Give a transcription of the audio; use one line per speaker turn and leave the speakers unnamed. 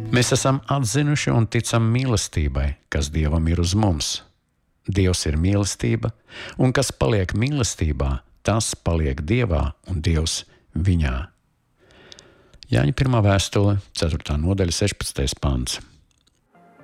Mēs esam atzinuši un ticam mīlestībai, kas Dievam ir uz mums. Dievs ir mīlestība, un kas paliek mīlestībā, tas paliek Dievā un Dievs viņā. Jāņa 1. vēstule, 4. nodaļa, 16. pants.